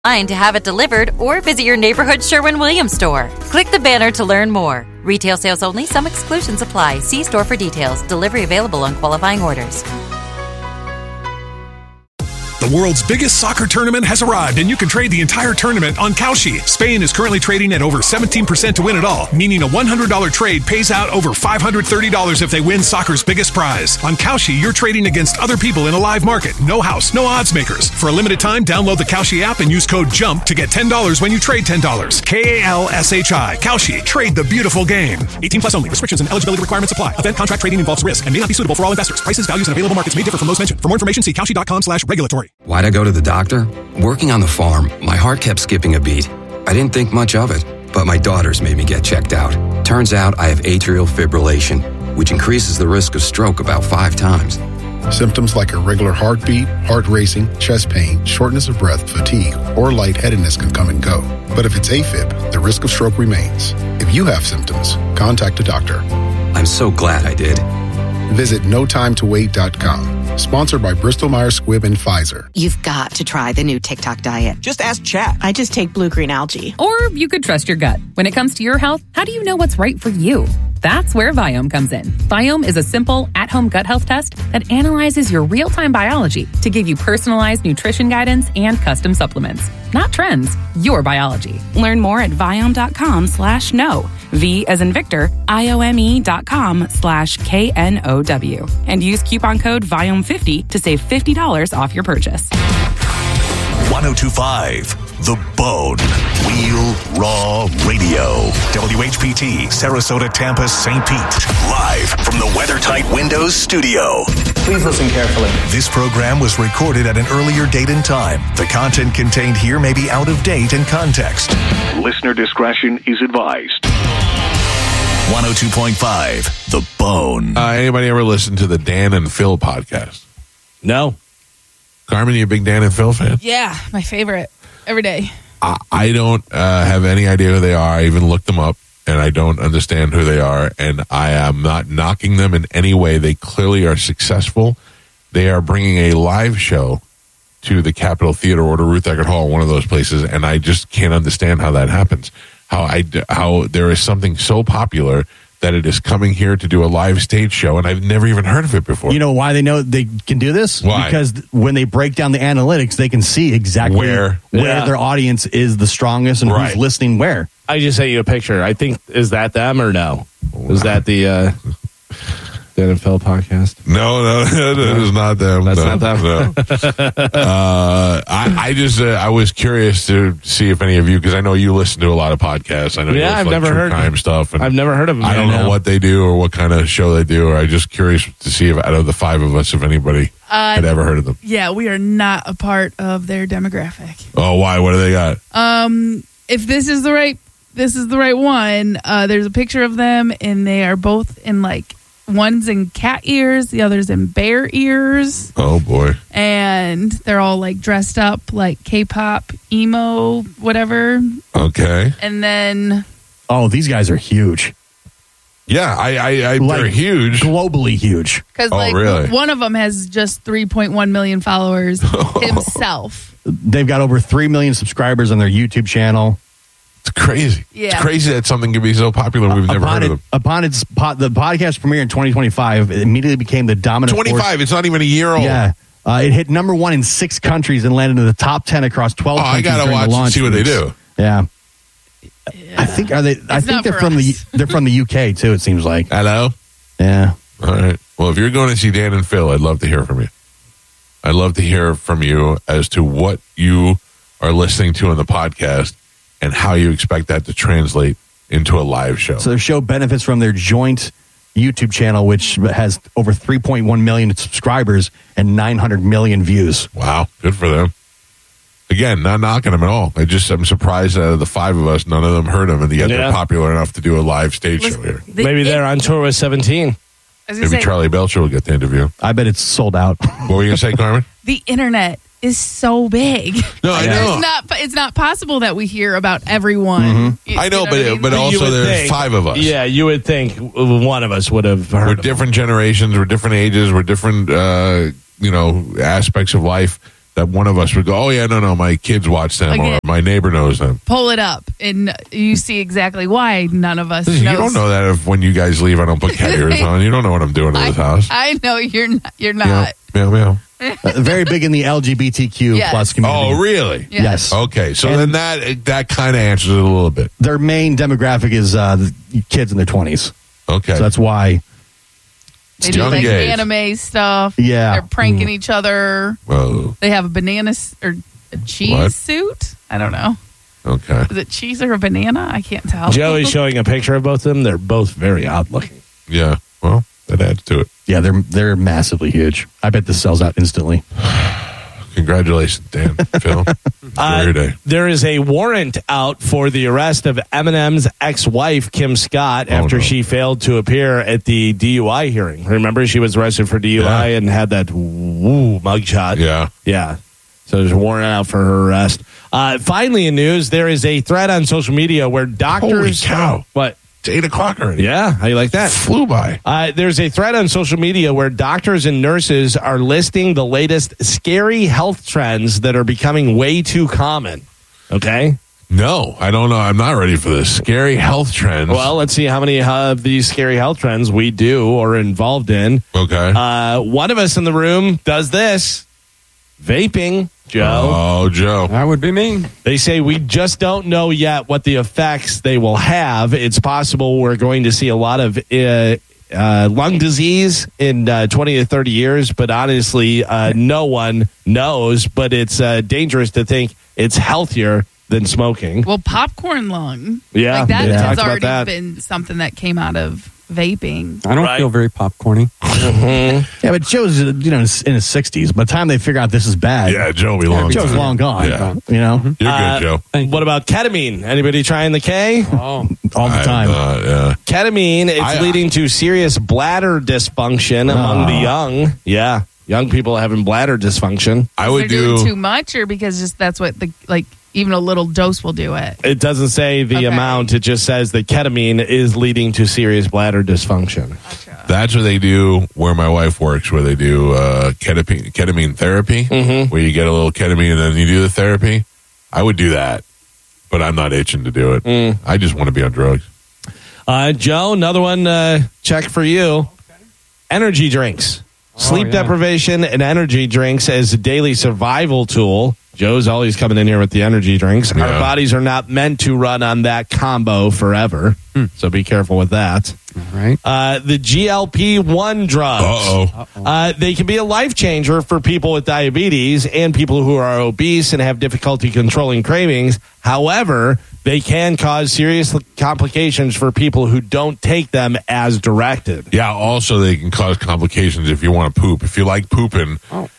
to have it delivered or visit your neighborhood Sherwin-Williams store. Click the banner to learn more. Retail sales only. Some exclusions apply. See store for details. Delivery available on qualifying orders. The world's biggest soccer tournament has arrived, and you can trade the entire tournament on Kalshi. Spain is currently trading at over 17% to win it all, meaning a $100 trade pays out over $530 if they win soccer's biggest prize. On Kalshi, you're trading against other people in a live market. No house, no odds makers. For a limited time, download the Kalshi app and use code JUMP to get $10 when you trade $10. Kalshi. Kalshi. Trade the beautiful game. 18 plus only. Restrictions and eligibility requirements apply. Event contract trading involves risk and may not be suitable for all investors. Prices, values, and available markets may differ from those mentioned. For more information, see kalshi.com/regulatory. Why'd I go to the doctor? Working on the farm, my heart kept skipping a beat. I didn't think much of it, but my daughters made me get checked out. Turns out I have atrial fibrillation, which increases the risk of stroke about 5 times. Symptoms like irregular heartbeat, heart racing, chest pain, shortness of breath, fatigue, or lightheadedness can come and go. But if it's AFib, the risk of stroke remains. If you have symptoms, contact a doctor. I'm so glad I did. Visit NoTimeToWait.com. Sponsored by Bristol-Myers Squibb and Pfizer. You've got to try the new TikTok diet. Just ask Chat. I just take blue-green algae. Or you could trust your gut. When it comes to your health, how do you know what's right for you? That's where Viome comes in. Viome is a simple, at-home gut health test that analyzes your real-time biology to give you personalized nutrition guidance and custom supplements. Not trends, your biology. Learn more at Viome.com/know. V as in Victor, IOME.com/KNOW. And use coupon code Viome50 to save $50 off your purchase. 1025 The Bone. Real Raw Radio. WHPT, Sarasota, Tampa, St. Pete. Live from the WeatherTight Windows studio. Please listen carefully. This program was recorded at an earlier date and time. The content contained here may be out of date and context. Listener discretion is advised. 102.5 The Bone. Anybody ever listen to the Dan and Phil podcast? No. Carmen, you a big Dan and Phil fan? Yeah, my favorite. Every day. I don't have any idea who they are. I even looked them up, and I don't understand who they are, and I am not knocking them in any way. They clearly are successful. They are bringing a live show to the Capitol Theater or to Ruth Eckerd Hall, one of those places, and I just can't understand how that happens. How there is something so popular that it is coming here to do a live stage show, and I've never even heard of it before. You know why they know they can do this? Why? Because when they break down the analytics, they can see exactly where their audience is the strongest and who's listening where. I just sent you a picture. I think, is that them or no? Is that the Dan and Phil podcast? No, it is not them. That's not them. No. I was curious to see if any of you, because I know you listen to a lot of podcasts. I know you I've never heard crime stuff. And I've never heard of them. I don't know what they do or what kind of show they do. Or I'm just curious to see if out of the 5 of us, if anybody had ever heard of them. Yeah, we are not a part of their demographic. Oh, why? What do they got? If this is the right one. There's a picture of them, and they are both in one's in cat ears, the other's in bear ears. Oh boy! And they're all dressed up like K-pop, emo, whatever. Okay. And then, these guys are huge. Yeah, they're huge, globally huge. Because really? One of them has just 3.1 million followers himself. They've got over 3 million subscribers on their YouTube channel. It's crazy. Yeah. It's crazy that something can be so popular we've never heard of them. Upon the podcast premiere in 2025, it immediately became the dominant 25, force. It's not even a year old. Yeah. It hit number 1 in 6 countries and landed in the top 10 across 12 countries. I gotta watch and see what they do. Yeah. I think they're from the UK too, it seems like. Hello? Yeah. All right. Well, if you're going to see Dan and Phil, I'd love to hear from you. I'd love to hear from you as to what you are listening to on the podcast and how you expect that to translate into a live show. So their show benefits from their joint YouTube channel, which has over 3.1 million subscribers and 900 million views. Wow, good for them. Again, not knocking them at all. I'm surprised that out of the 5 of us, none of them heard them, and yet they're popular enough to do a live stage show here. Maybe they're on tour with 17. Maybe Charlie Belcher will get the interview. I bet it's sold out. What were you going to say, Carmen? The internet is so big. No, I know. It's not possible that we hear about everyone. Mm-hmm. I know, but also there's 5 of us. Yeah, you would think one of us would have heard. We're different generations. We're different ages. We're different, aspects of life. that one of us would go, oh, yeah, no, my kids watch them Again. or my neighbor knows them. Pull it up, and you see exactly why none of us knows. You don't know that if when you guys leave, I don't put cat ears on. You don't know what I'm doing in this house. I know you're not. You're not. Meow. Very big in the LGBTQ Yes. plus community. Oh, really? Yes. Okay, so And then that kind of answers it a little bit. their main demographic is the kids in their 20s. Okay. So that's why. They do Young like gays. anime stuff. Yeah. They're pranking each other. Whoa. They have a banana or a cheese What? suit. I don't know. Okay. Is it cheese or a banana? I can't tell. Joey's showing a picture of both of them. They're both very odd looking. Yeah. Well, that adds to it. Yeah, they're massively huge. I bet this sells out instantly. Congratulations, Dan. Phil. Enjoy your day. There is a warrant out for the arrest of Eminem's ex-wife, Kim Scott, after she failed to appear at the DUI hearing. Remember, she was arrested for DUI and had that mugshot. Yeah. So there's a warrant out for her arrest. Finally, in news, there is a thread on social media where doctors... Holy cow. What? It's 8 o'clock already. Yeah, how you like that? Flew by. There's a thread on social media where doctors and nurses are listing the latest scary health trends that are becoming way too common. Okay? No, I don't know. I'm not ready for this. Scary health trends. Well, let's see how many of these scary health trends we do or are involved in. Okay. One of us in the room does this. Vaping. Joe. Oh, Joe. That would be me. They say we just don't know yet what the effects they will have. It's possible we're going to see a lot of lung disease in 20 to 30 years, but honestly, no one knows. But it's dangerous to think it's healthier than smoking. Well, popcorn lung. Yeah. Like that Yeah. has Talked about already that. been something that came out of vaping. I don't feel very popcorny. Yeah, but Joe's in his 60s. By the time they figure out this is bad, Yeah, Joe will be long Joe's gone. long gone. Yeah. You know, You're good, Joe. What about ketamine? Anybody trying the K? Oh, all the time. Yeah. Ketamine is leading to serious bladder dysfunction among the young. Yeah, young people having bladder dysfunction. I They're would doing do. too much, or because just that's what even a little dose will do it. It doesn't say the Okay. amount. It just says that ketamine is leading to serious bladder dysfunction. That's what they do where my wife works, where they do ketamine therapy, where you get a little ketamine and then you do the therapy. I would do that, but I'm not itching to do it. I just want to be on drugs. Joe, another one check for you. Energy drinks. Sleep yeah. deprivation and energy drinks as a daily survival tool. Joe's always coming in here with the energy drinks. Yeah. Our bodies are not meant to run on that combo forever. So be careful with that. All right. The GLP-1 drugs. They can be a life changer for people with diabetes and people who are obese and have difficulty controlling cravings. However, they can cause serious complications for people who don't take them as directed. Yeah, also they can cause complications if you want to poop. If you like pooping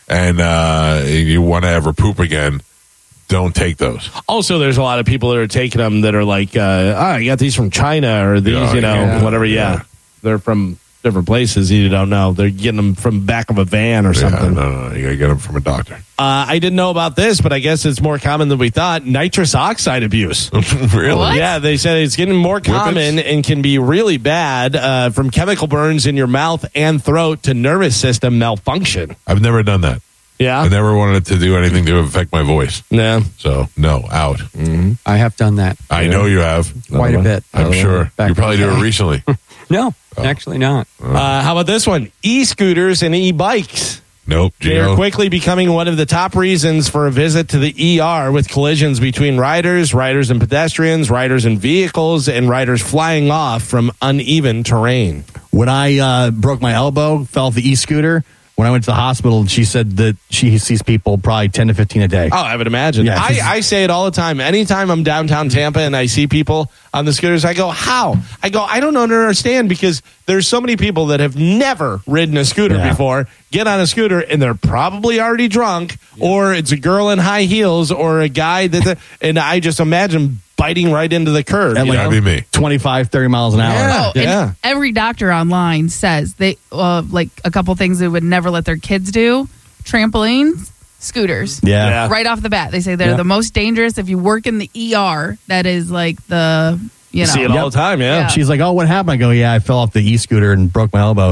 and you want to ever poop again, don't take those. Also, there's a lot of people that are taking them that are like, I got these from China or these, whatever. Yeah. They're from different places. You don't know. They're getting them from back of a van or something. No. You got to get them from a doctor. I didn't know about this, but I guess it's more common than we thought. Nitrous oxide abuse. Really? What? Yeah, they said it's getting more common and can be really bad, from chemical burns in your mouth and throat to nervous system malfunction. I've never done that. Yeah? I never wanted to do anything to affect my voice. Yeah. So, no, out. I have done that. I know you have. Quite a bit. I'm sure. Back You probably in the do it day. recently. No, actually not. How about this one? E-scooters and e-bikes. Nope. They are quickly becoming one of the top reasons for a visit to the ER, with collisions between riders and pedestrians, riders and vehicles, and riders flying off from uneven terrain. When I broke my elbow, fell off the e-scooter, when I went to the hospital, she said that she sees people probably 10 to 15 a day. Oh, I would imagine. Yeah, I say it all the time. Anytime I'm downtown Tampa and I see people on the scooters, I go, how? I go, I don't understand, because there's so many people that have never ridden a scooter before, get on a scooter, and they're probably already drunk, or it's a girl in high heels, or a guy that, and I just imagine biting right into the curb. At That'd be me. 25, 30 miles an hour. And every doctor online says they like a couple things they would never let their kids do: trampolines, scooters. Yeah. Right off the bat, they say they're the most dangerous. If you work in the ER, that is like the You see it all the time, yeah. She's like, oh, what happened? I go, yeah, I fell off the e-scooter and broke my elbow.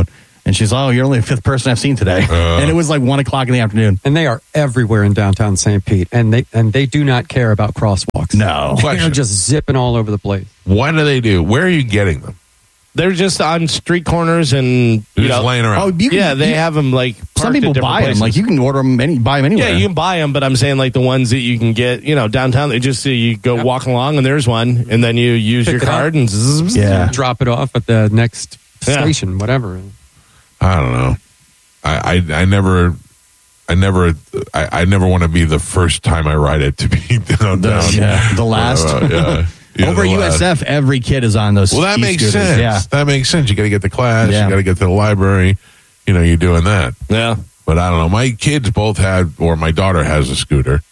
And she's, oh, you're only the fifth person I've seen today. And it was like 1 o'clock in the afternoon. And they are everywhere in downtown St. Pete. And they do not care about crosswalks. No. They're just zipping all over the place. What do they do? Where are you getting them? They're just on street corners and just laying around. They have them like some people buy them. Like you can order them, buy them anywhere. Yeah, you can buy them, but I'm saying like the ones that you can get, downtown. They just you go walking along and there's one, and then you use your card and drop it off at the next station, whatever. I don't know. I never want to be the first time I ride it to be downtown. The last. Over USF, every kid is on those. Well, that makes sense. Yeah. That makes sense. You got to get to class. You got to get to the library. You're doing that. Yeah. But I don't know. My kids both had, or my daughter has a scooter.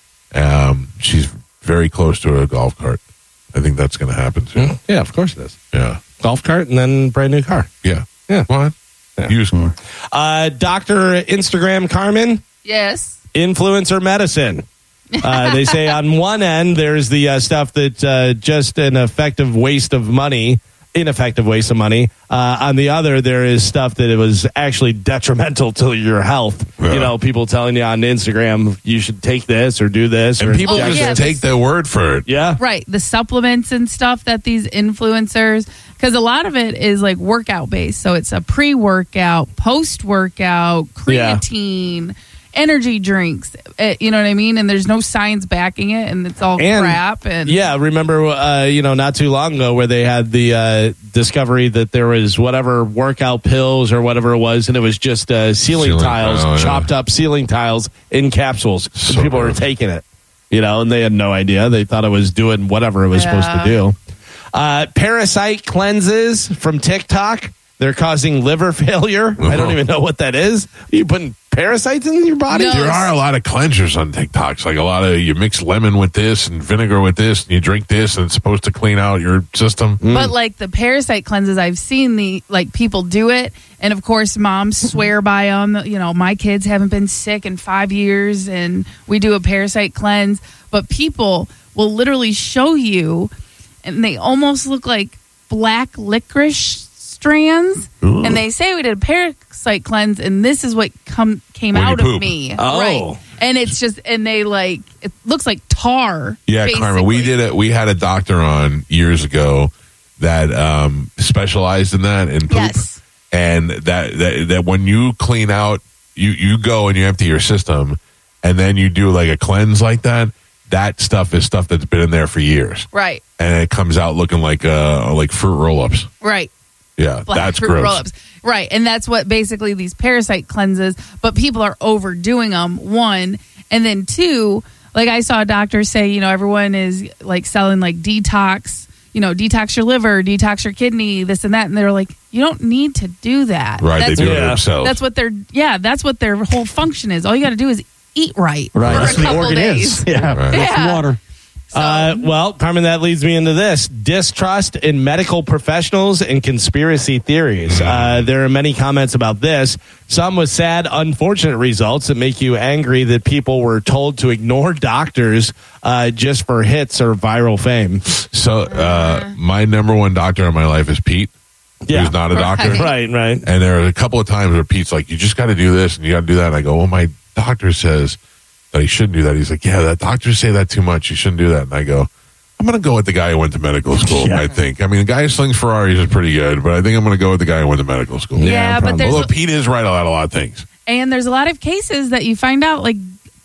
She's very close to a golf cart. I think that's going to happen soon. Yeah, of course it is. Yeah. Golf cart and then brand new car. Yeah. Yeah. What? Yeah. Use more. Dr. Instagram Carmen. Yes. Influencer medicine. They say on one end, there's the stuff that just an ineffective waste of money. On the other, there is stuff that it was actually detrimental to your health. Yeah. People telling you on Instagram, you should take this or do this. And people just take their word for it. Yeah. Right. The supplements and stuff that these influencers, because a lot of it is like workout based. So it's a pre-workout, post-workout, creatine, energy drinks, you know what I mean? And there's no science backing it, and it's all crap. And remember, not too long ago where they had the discovery that there was whatever workout pills or whatever it was, and it was just ceiling tiles, chopped up ceiling tiles in capsules. So people were taking it, and they had no idea. They thought it was doing whatever it was supposed to do. Parasite cleanses from TikTok. They're causing liver failure. I don't even know what that is. Are you putting parasites in your body? No. There are a lot of cleansers on TikToks. Like a lot of, you mix lemon with this and vinegar with this, and you drink this, and it's supposed to clean out your system. But like the parasite cleanses, I've seen people do it. And of course, moms swear by them. My kids haven't been sick in 5 years, and we do a parasite cleanse. But people will literally show you, and they almost look like black licorice strands. Ooh. And they say we did a parasite cleanse, and this is what came out of me. Oh. Right. And it's just, and they it looks like tar. Yeah, basically. Carmen, we had a doctor on years ago that specialized in that, in poop. Yes. And that when you clean out, you go and you empty your system, and then you do like a cleanse like that. That stuff is stuff that's been in there for years. Right. And it comes out looking like fruit roll-ups. Right. Yeah, black that's fruit gross. Roll-ups. Right, and that's what basically these parasite cleanses, but people are overdoing them, one. And then two, like I saw a doctor say, everyone is like selling like detox, detox your liver, detox your kidney, this and that. And they're like, you don't need to do that. Right, they do it themselves. That's what their whole function is. All you got to do is eat right. Right, for that's a what the couple organ days. is. Yeah, right. Get some water. Well, Carmen, that leads me into this. Distrust in medical professionals and conspiracy theories. There are many comments about this, some with sad, unfortunate results that make you angry that people were told to ignore doctors just for hits or viral fame. So my number one doctor in my life is Pete. Yeah. Who's not a doctor. Right. And there are a couple of times where Pete's like, you just got to do this and you got to do that. And I go, well, my doctor says that he shouldn't do that. He's like, yeah, that doctors say that too much. You shouldn't do that. And I go, I'm going to go with the guy who went to medical school, I think. I mean, the guy who slings Ferraris is pretty good, but I think I'm going to go with the guy who went to medical school. Yeah, but there's although Pete is right about a lot of things. And there's a lot of cases that you find out, like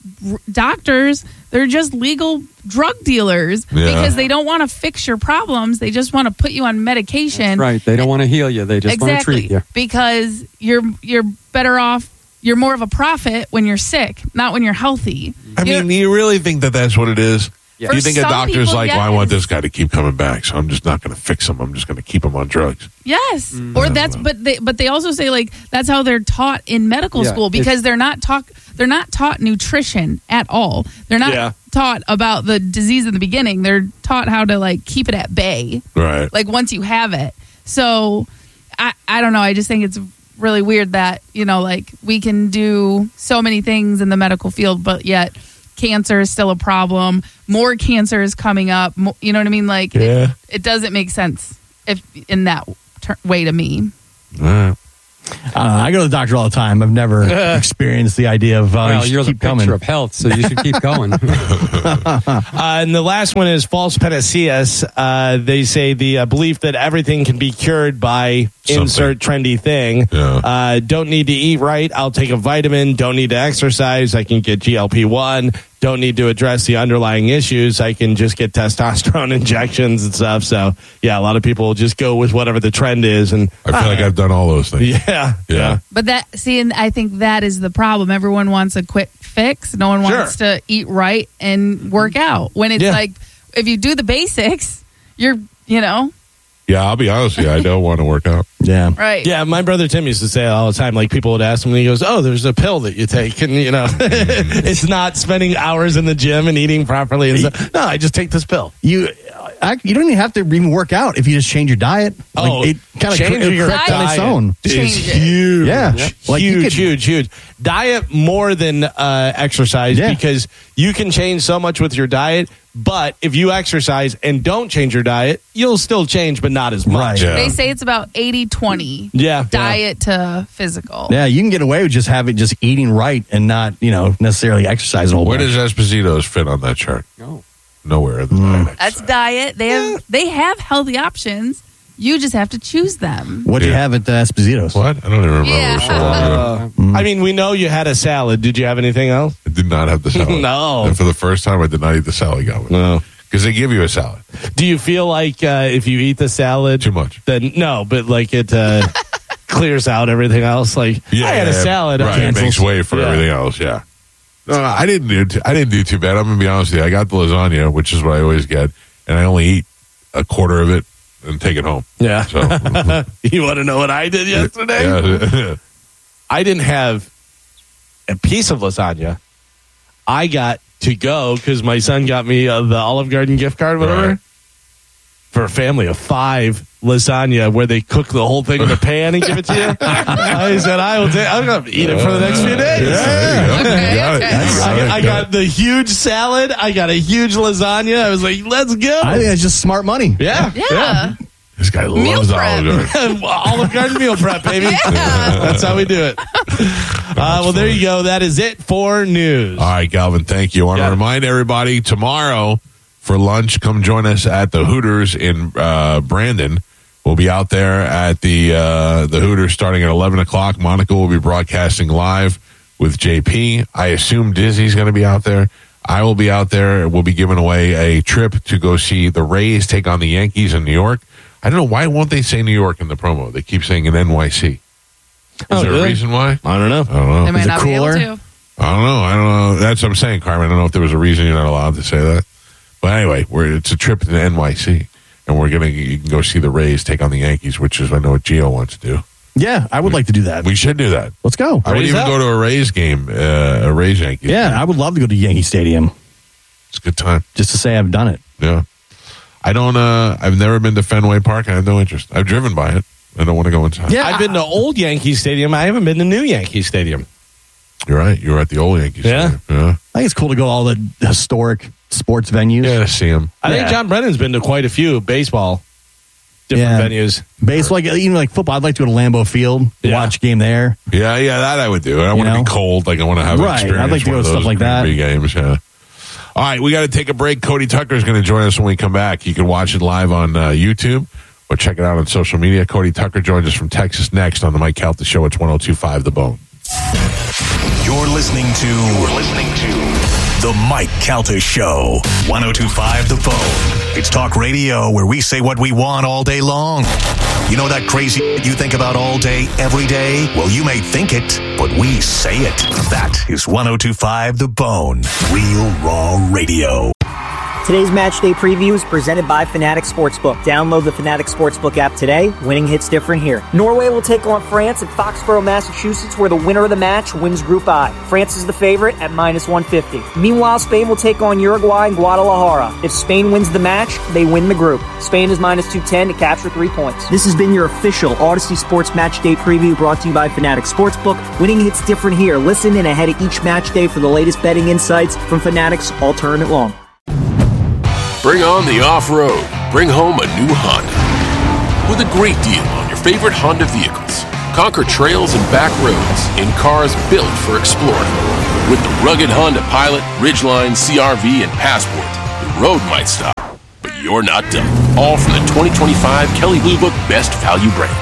doctors, they're just legal drug dealers because they don't want to fix your problems. They just want to put you on medication. That's right. They don't want to heal you. They just want to treat you. Because you're better off. You're more of a profit when you're sick, not when you're healthy. I mean, do you really think that that's what it is? Yeah. Do you think a doctor's people, like, well, I want this guy to keep coming back, so I'm just not going to fix him. I'm just going to keep him on drugs. Yes, or that's but they also say like that's how they're taught in medical school because they're not taught nutrition at all. They're not taught about the disease in the beginning. They're taught how to like keep it at bay. Right. Like once you have it. So I don't know. I just think it's really weird that, like we can do so many things in the medical field, but yet cancer is still a problem. More cancer is coming up. You know what I mean? Like it doesn't make sense in that way to me. I go to the doctor all the time. I've never experienced the idea of you're keep the coming. picture of health, so you should keep going. And the last one is false panaceas. They say the belief that everything can be cured by insert trendy thing. Yeah. Don't need to eat right. I'll take a vitamin. Don't need to exercise. I can get GLP-1. Don't need to address the underlying issues. I can just get testosterone injections and stuff. So, yeah, a lot of people just go with whatever the trend is. And I feel like I've done all those things. Yeah. But and I think that is the problem. Everyone wants a quick fix. No one wants to eat right and work out. When it's like, if you do the basics, you're, Yeah, I'll be honest with you. I don't want to work out. Yeah. Right. Yeah, my brother Tim used to say all the time, like people would ask him, and he goes, "Oh, there's a pill that you take." And, it's not spending hours in the gym and eating properly. And stuff. No, I just take this pill. You don't even have to even work out if you just change your diet. It kind of changing your diet on its own. Is huge. Yeah. Like huge. Diet more than exercise because you can change so much with your diet. But if you exercise and don't change your diet, you'll still change, but not as much. Right. Yeah. They say it's about 80-20 diet to physical. Yeah, you can get away with just eating right and not, necessarily exercising. Where does Esposito's fit on that chart? Nowhere in the diet. That's diet. They have healthy options. You just have to choose them. What do you have at Esposito's? What? I don't even remember. It was so long ago. I mean, we know you had a salad. Did you have anything else? I did not have the salad. No. And for the first time, I did not eat the salad you got with. No. Because they give you a salad. Do you feel like if you eat the salad too much? Then no, but like it clears out everything else. Like I had a salad. Right, it makes way for everything else. Yeah. No, I didn't do too bad. I'm gonna be honest with you. I got the lasagna, which is what I always get, and I only eat a quarter of it and take it home. Yeah. So you want to know what I did yesterday? Yeah. I didn't have a piece of lasagna. I got to go because my son got me the Olive Garden gift card, whatever, Right. for a family of 5 lasagna where they cook the whole thing in the pan and give it to you. I said, I'm going to eat it for the next few days. I got the huge salad. I got a huge lasagna. I was like, let's go. I think that's just smart money. Yeah. This guy loves Olive Garden. Olive Garden meal prep, baby. That's how we do it. Well, there you go. That is it for news. All right, Galvin, thank you. I want to remind everybody, tomorrow for lunch, come join us at the Hooters in Brandon. We'll be out there at the Hooters starting at 11 o'clock. Monica will be broadcasting live with JP. I assume Dizzy's going to be out there. I will be out there. We'll be giving away a trip to go see the Rays take on the Yankees in New York. I don't know. Why won't they say New York in the promo? They keep saying in NYC. Is there a reason why? I don't know. They might not be able to. I don't know. That's what I'm saying, Carmen. I don't know if there was a reason you're not allowed to say that. But anyway, it's a trip to the NYC, and you can go see the Rays take on the Yankees, which is, I know what Gio wants to do. Yeah, I would like to do that. We should do that. Let's go. I would even go to a Rays game, a Rays Yankees game. I would love to go to Yankee Stadium. It's a good time. Just to say I've done it. Yeah. I've never been to Fenway Park. I have no interest. I've driven by it. I don't want to go inside. Yeah, I've been to old Yankee Stadium. I haven't been to new Yankee Stadium. You're right. You were at the old Yankee Stadium. Yeah. I think it's cool to go to all the historic sports venues. Yeah, to see them. I think John Brennan's been to quite a few baseball different venues. Baseball, like football. I'd like to go to Lambeau Field, watch a game there. Yeah, that I would do. I want to be cold. Like I want to have an experience. I'd like to go to stuff like that. Games, yeah. All right, we got to take a break. Cody Tucker is going to join us when we come back. You can watch it live on YouTube or check it out on social media. Cody Tucker joins us from Texas next on the Mike Calta Show. It's 102.5 The Bone. You're listening to The Mike Calta Show. 102.5 The Bone. It's talk radio where we say what we want all day long. You know that crazy you think about all day, every day? Well, you may think it, but we say it. That is 102.5 The Bone. Real Raw Radio. Today's match day preview is presented by Fanatic Sportsbook. Download the Fanatic Sportsbook app today. Winning hits different here. Norway will take on France at Foxborough, Massachusetts, where the winner of the match wins Group I. France is the favorite at -150. Meanwhile, Spain will take on Uruguay in Guadalajara. If Spain wins the match, they win the group. Spain is -210 to capture 3 points. This has been your official Odyssey Sports Match Day preview brought to you by Fanatic Sportsbook. Winning hits different here. Listen in ahead of each match day for the latest betting insights from Fanatic's All Tournament Long. Bring on the off-road. Bring home a new Honda. With a great deal on your favorite Honda vehicles. Conquer trails and back roads in cars built for exploring. With the rugged Honda Pilot, Ridgeline, CR-V, and Passport, the road might stop, but you're not done. All from the 2025 Kelley Blue Book Best Value brand.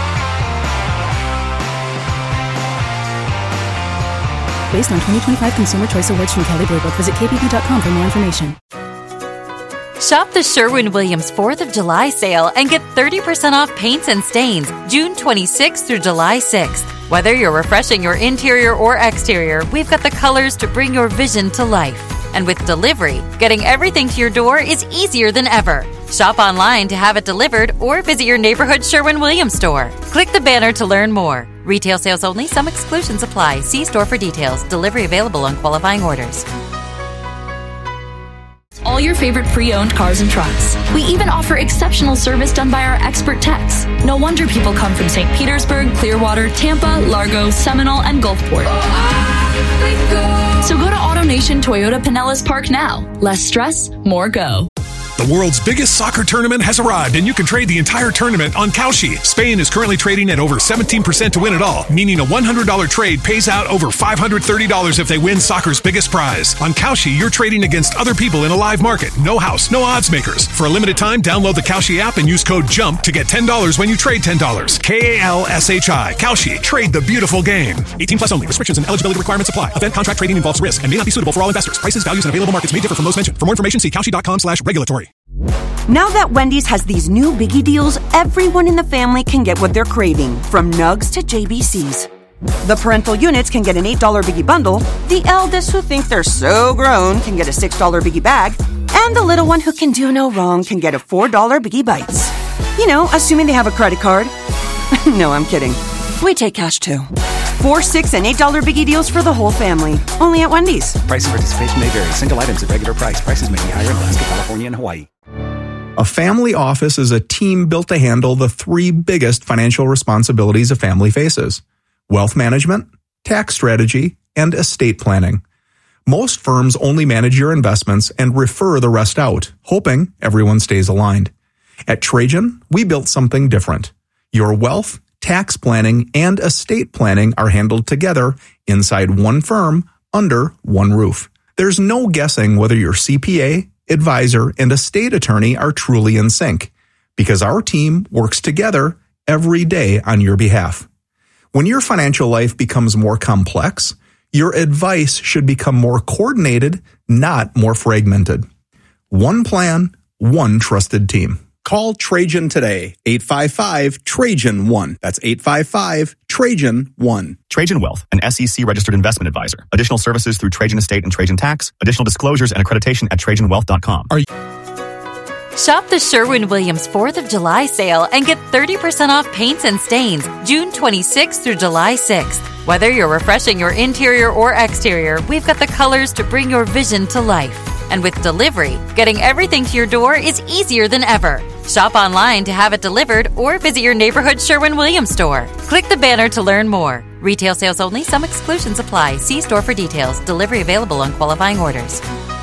Based on 2025 Consumer Choice Awards from Kelley Blue Book. Visit kbb.com for more information. Shop the Sherwin-Williams 4th of July sale and get 30% off paints and stains June 26th through July 6th. Whether you're refreshing your interior or exterior, we've got the colors to bring your vision to life. And with delivery, getting everything to your door is easier than ever. Shop online to have it delivered or visit your neighborhood Sherwin-Williams store. Click the banner to learn more. Retail sales only. Some exclusions apply. See store for details. Delivery available on qualifying orders. All your favorite pre-owned cars and trucks. We even offer exceptional service done by our expert techs. No wonder people come from St. Petersburg, Clearwater, Tampa, Largo, Seminole, and Gulfport. So go to AutoNation Toyota Pinellas Park now. Less stress, more go. The world's biggest soccer tournament has arrived, and you can trade the entire tournament on Kalshi. Spain is currently trading at over 17% to win it all, meaning a $100 trade pays out over $530 if they win soccer's biggest prize. On Kalshi, you're trading against other people in a live market. No house, no odds makers. For a limited time, download the Kalshi app and use code JUMP to get $10 when you trade $10. Kalshi. Kalshi. Trade the beautiful game. 18 plus only. Restrictions and eligibility requirements apply. Event contract trading involves risk and may not be suitable for all investors. Prices, values, and available markets may differ from those mentioned. For more information, see kalshi.com/regulatory. Now that Wendy's has these new biggie deals, everyone in the family can get what they're craving, from nugs to JBCs. The parental units can get an $8 biggie bundle, the eldest who think they're so grown can get a $6 biggie bag, and the little one who can do no wrong can get a $4 biggie bites. You know, assuming they have a credit card. No, I'm kidding. We take cash too. 4, 6, and $8 biggie deals for the whole family. Only at Wendy's. Price and participation may vary. Single items at regular price. Prices may be higher in Alaska, California, and Hawaii. A family office is a team built to handle the 3 biggest financial responsibilities a family faces: wealth management, tax strategy, and estate planning. Most firms only manage your investments and refer the rest out, hoping everyone stays aligned. At Trajan, we built something different. Your wealth, tax planning, and estate planning are handled together inside one firm under one roof. There's no guessing whether your CPA, advisor, and estate attorney are truly in sync, because our team works together every day on your behalf. When your financial life becomes more complex, your advice should become more coordinated, not more fragmented. One plan, one trusted team. Call Trajan today, 855-TRAJAN-1. That's 855-TRAJAN-1. Trajan Wealth, an SEC-registered investment advisor. Additional services through Trajan Estate and Trajan Tax. Additional disclosures and accreditation at TrajanWealth.com. Shop the Sherwin-Williams 4th of July sale and get 30% off paints and stains June 26th through July 6th. Whether you're refreshing your interior or exterior, we've got the colors to bring your vision to life. And with delivery, getting everything to your door is easier than ever. Shop online to have it delivered or visit your neighborhood Sherwin-Williams store. Click the banner to learn more. Retail sales only. Some exclusions apply. See store for details. Delivery available on qualifying orders.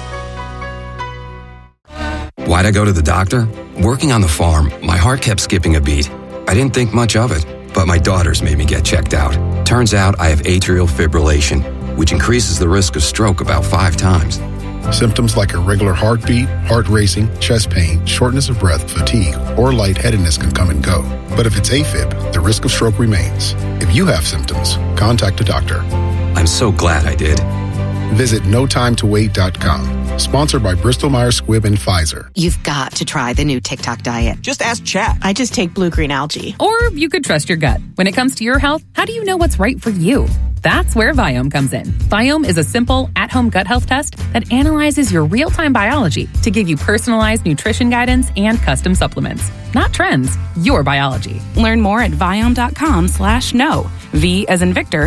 Why'd I go to the doctor? Working on the farm, my heart kept skipping a beat. I didn't think much of it, but my daughters made me get checked out. Turns out I have atrial fibrillation, which increases the risk of stroke about 5 times. Symptoms like irregular heartbeat, heart racing, chest pain, shortness of breath, fatigue, or lightheadedness can come and go. But if it's AFib, the risk of stroke remains. If you have symptoms, contact a doctor. I'm so glad I did. Visit NoTimeToWait.com. Sponsored by Bristol Myers Squibb and Pfizer. You've got to try the new TikTok diet. Just ask Chat. I just take blue-green algae. Or you could trust your gut. When it comes to your health, how do you know what's right for you? That's where Viome comes in. Viome is a simple, at-home gut health test that analyzes your real-time biology to give you personalized nutrition guidance and custom supplements. Not trends, your biology. Learn more at Viome.com/know. V as in Victor,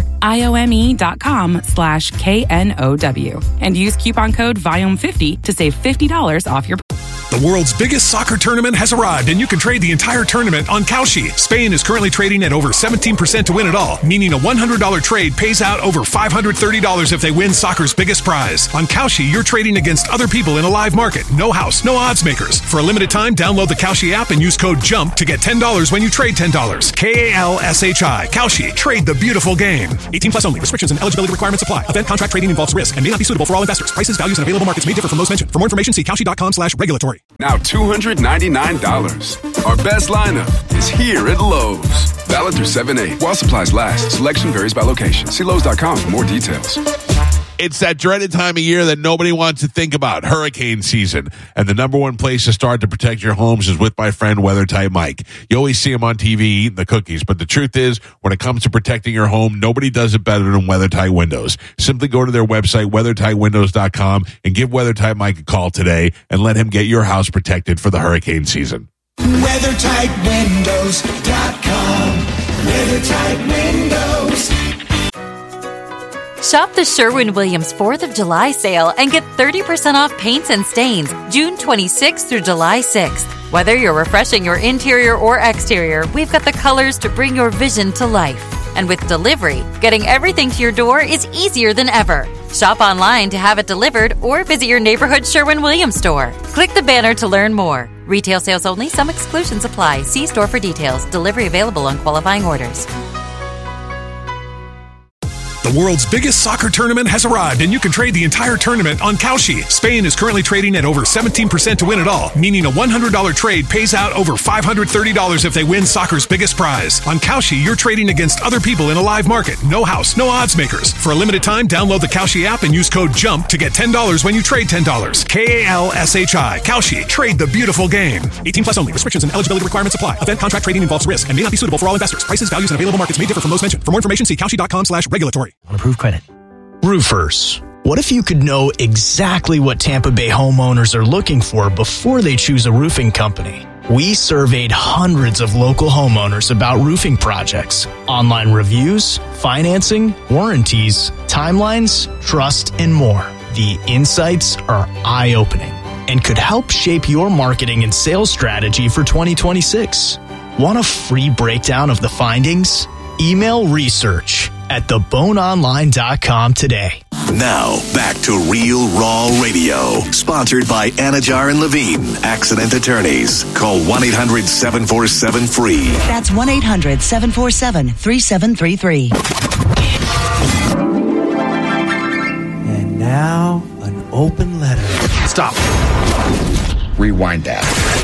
IOME.com/KNOW. And use coupon code VIOME50 to save $50 off your... The world's biggest soccer tournament has arrived, and you can trade the entire tournament on Kalshi. Spain is currently trading at over 17% to win it all, meaning a $100 trade pays out over $530 if they win soccer's biggest prize. On Kalshi, you're trading against other people in a live market. No house, no odds makers. For a limited time, download the Kalshi app and use code JUMP to get $10 when you trade $10. Kalshi. Kalshi. Trade the beautiful game. 18 plus only. Restrictions and eligibility requirements apply. Event contract trading involves risk and may not be suitable for all investors. Prices, values, and available markets may differ from those mentioned. For more information, see Kalshi.com/regulatory. Now $299. Our best lineup is here at Lowe's. Valid through 7/8. While supplies last. Selection varies by location. See Lowe's.com for more details. It's that dreaded time of year that nobody wants to think about, hurricane season. And the number one place to start to protect your homes is with my friend WeatherTight Mike. You always see him on TV eating the cookies, but the truth is, when it comes to protecting your home, nobody does it better than WeatherTight Windows. Simply go to their website, weathertightwindows.com, and give WeatherTight Mike a call today and let him get your house protected for the hurricane season. WeatherTightWindows.com. WeatherTight Windows. Shop the Sherwin-Williams 4th of July sale and get 30% off paints and stains June 26th through July 6th. Whether you're refreshing your interior or exterior, we've got the colors to bring your vision to life. And with delivery, getting everything to your door is easier than ever. Shop online to have it delivered or visit your neighborhood Sherwin-Williams store. Click the banner to learn more. Retail sales only. Some exclusions apply. See store for details. Delivery available on qualifying orders. The world's biggest soccer tournament has arrived, and you can trade the entire tournament on Kalshi. Spain is currently trading at over 17% to win it all, meaning a $100 trade pays out over $530 if they win soccer's biggest prize. On Kalshi, you're trading against other people in a live market. No house, no odds makers. For a limited time, download the Kalshi app and use code JUMP to get $10 when you trade $10. Kalshi. Kalshi. Trade the beautiful game. 18 plus only. Restrictions and eligibility requirements apply. Event contract trading involves risk and may not be suitable for all investors. Prices, values, and available markets may differ from those mentioned. For more information, see Kalshi.com/regulatory. Approved credit. Roofers. What if you could know exactly what Tampa Bay homeowners are looking for before they choose a roofing company? We surveyed hundreds of local homeowners about roofing projects, online reviews, financing, warranties, timelines, trust, and more. The insights are eye-opening and could help shape your marketing and sales strategy for 2026. Want a free breakdown of the findings? Email research at theboneonline.com today. Now, back to Real Raw Radio, sponsored by Anajar and Levine, accident attorneys. Call 1-800-747-FREE. That's 1-800-747-3733. And now, an open letter. Stop. Rewind that.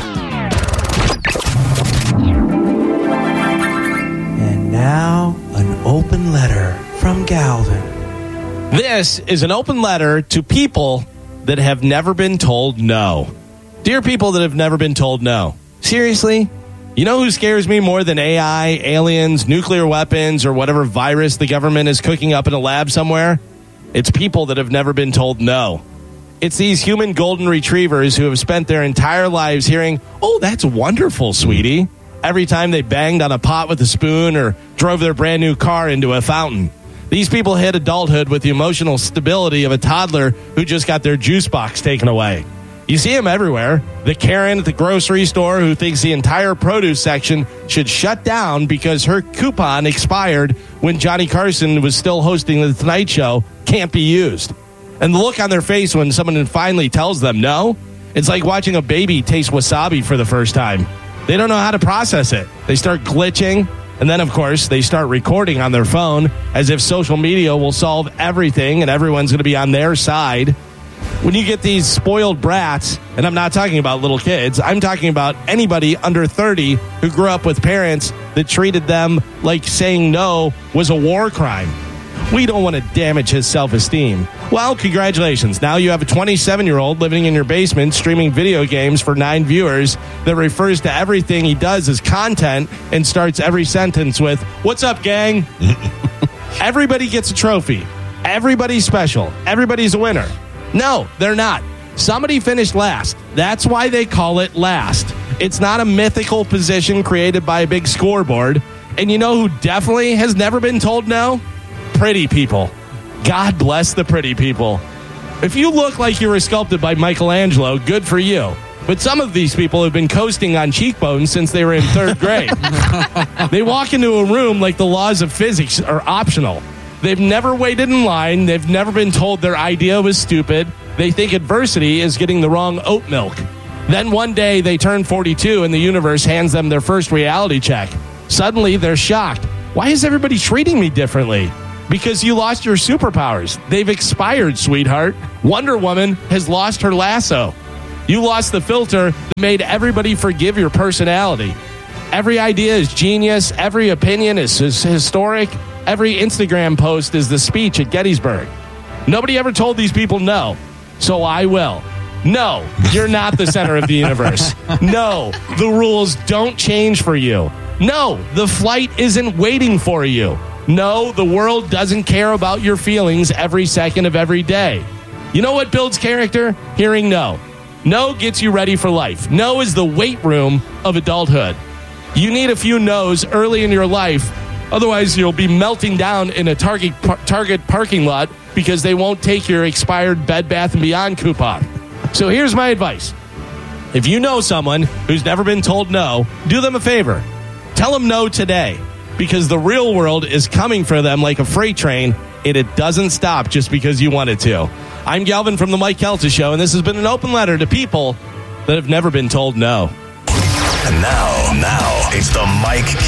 And now, an open letter from Galvin. This is an open letter to people that have never been told no. Dear people that have never been told no. Seriously? You know who scares me more than AI, aliens, nuclear weapons, or whatever virus the government is cooking up in a lab somewhere? It's people that have never been told no. It's these human golden retrievers who have spent their entire lives hearing, "Oh, that's wonderful, sweetie," every time they banged on a pot with a spoon or drove their brand new car into a fountain. These people hit adulthood with the emotional stability of a toddler who just got their juice box taken away. You see them everywhere. The Karen at the grocery store who thinks the entire produce section should shut down because her coupon expired when Johnny Carson was still hosting the Tonight Show can't be used. And the look on their face when someone finally tells them no, it's like watching a baby taste wasabi for the first time. They don't know how to process it. They start glitching. And then, of course, they start recording on their phone as if social media will solve everything and everyone's going to be on their side. When you get these spoiled brats, and I'm not talking about little kids, I'm talking about anybody under 30 who grew up with parents that treated them like saying no was a war crime. We don't want to damage his self-esteem. Well, congratulations. Now you have a 27-year-old living in your basement streaming video games for 9 viewers that refers to everything he does as content and starts every sentence with, "What's up, gang?" Everybody gets a trophy. Everybody's special. Everybody's a winner. No, they're not. Somebody finished last. That's why they call it last. It's not a mythical position created by a big scoreboard. And you know who definitely has never been told no? Pretty people. God bless the pretty people. If you look like you were sculpted by Michelangelo, good for you. But some of these people have been coasting on cheekbones since they were in 3rd grade. They walk into a room like the laws of physics are optional. They've never waited in line. They've never been told their idea was stupid. They think adversity is getting the wrong oat milk. Then one day they turn 42 and the universe hands them their first reality check. Suddenly they're shocked. Why is everybody treating me differently? Because you lost your superpowers. They've expired, sweetheart. Wonder Woman has lost her lasso. You lost the filter that made everybody forgive your personality. Every idea is genius. Every opinion is historic. Every Instagram post is the speech at Gettysburg. Nobody ever told these people no, so I will. No, you're not the center of the universe. No, the rules don't change for you. No, the flight isn't waiting for you. No, the world doesn't care about your feelings every second of every day. You know what builds character? Hearing no. No gets you ready for life. No is the weight room of adulthood. You need a few no's early in your life. Otherwise, you'll be melting down in a Target parking lot because they won't take your expired Bed Bath & Beyond coupon. So here's my advice. If you know someone who's never been told no, do them a favor. Tell them no today, because the real world is coming for them like a freight train, and it doesn't stop just because you want it to. I'm Galvin from The Mike Calta Show, and this has been an open letter to people that have never been told no. And now, it's the Mike